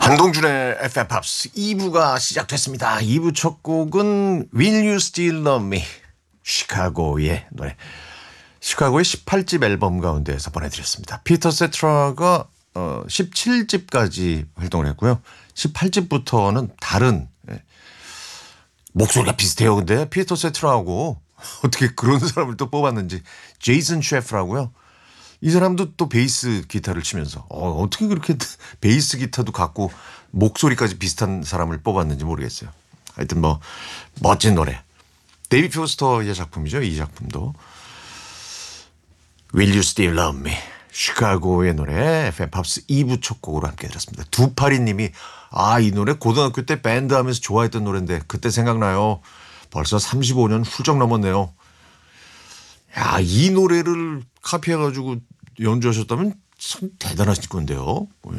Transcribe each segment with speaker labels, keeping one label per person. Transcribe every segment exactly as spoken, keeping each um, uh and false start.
Speaker 1: 한동준의 에프엠 팝스 이 부가 시작됐습니다. 이 부 첫 곡은 Will You Still Love Me, 시카고의 노래. 시카고의 십팔 집 앨범 가운데에서 보내드렸습니다. 피터 세트라가 어, 십칠 집까지 활동을 했고요. 십팔 집부터는 다른, 예. 목소리가 비슷해요. 근데 피터 세트라하고 어떻게 그런 사람을 또 뽑았는지. 제이슨 셰프라고요. 이 사람도 또 베이스 기타를 치면서 어, 어떻게 그렇게 베이스 기타도 갖고 목소리까지 비슷한 사람을 뽑았는지 모르겠어요. 하여튼 뭐 멋진 노래. 데이비 포스터의 작품이죠. 이 작품도. Will You Still Love Me, 시카고의 노래. 에프엠 팝스 이 부 첫 곡으로 함께 들었습니다. 두팔이 님이 아, 이 노래 고등학교 때 밴드 하면서 좋아했던 노래인데 그때 생각나요. 벌써 삼십오 년 훌쩍 넘었네요. 야, 이 노래를 카피해가지고 연주하셨다면 참 대단하실 건데요. 예.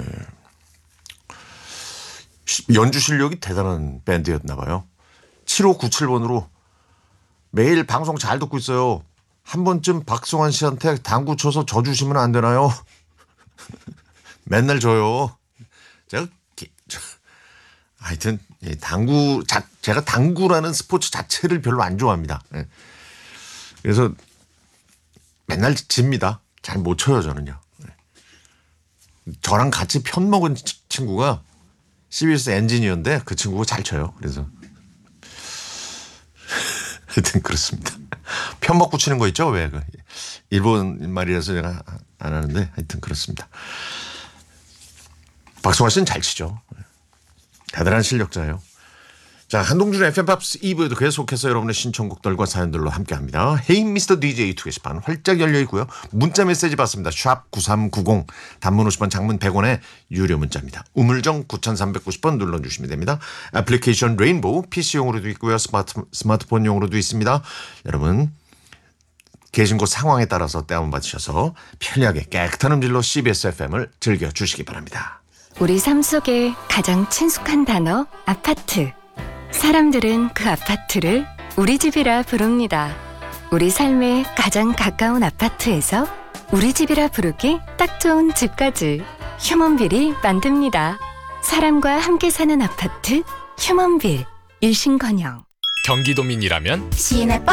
Speaker 1: 연주 실력이 대단한 밴드였나 봐요. 칠오구칠 번으로 매일 방송 잘 듣고 있어요. 한 번쯤 박성환 씨한테 당구 쳐서 져 주시면 안 되나요? 맨날 져요. 제가 하여튼 당구 자, 제가 당구라는 스포츠 자체를 별로 안 좋아합니다. 예. 그래서 맨날 집니다. 잘 못 쳐요, 저는요. 저랑 같이 편 먹은 친구가 씨비에스 엔지니어인데 그 친구가 잘 쳐요. 그래서 하여튼 그렇습니다. 편 먹고 치는 거 있죠? 왜? 그 일본 말이라서 제가 안 하는데 하여튼 그렇습니다. 박성환 씨는 잘 치죠. 대단한 실력자예요. 자, 한동준의 에프엠 팝스 이 부에도 계속해서 여러분의 신청곡들과 사연들로 함께합니다. 헤이 미스터 디제이 투 게시판 활짝 열려 있고요. 문자 메시지 받습니다. 샵 구삼구공, 단문 오십 원, 장문 백 원의 유료 문자입니다. 우물정 구삼구공 번 눌러주시면 됩니다. 애플리케이션 레인보우 피씨용으로도 있고요. 스마트, 스마트폰용으로도 있습니다. 여러분 계신 곳 상황에 따라서 다운받으셔서 편리하게 깨끗한 음질로 씨비에스 에프엠을 즐겨주시기 바랍니다.
Speaker 2: 우리 삶 속에 가장 친숙한 단어 아파트. 사람들은 그 아파트를 우리 집이라 부릅니다. 우리 삶에 가장 가까운 아파트에서 우리 집이라 부르기 딱 좋은 집까지 휴먼빌이 만듭니다. 사람과 함께 사는 아파트 휴먼빌. 일신건영.
Speaker 3: 경기도민이라면
Speaker 2: 시내버스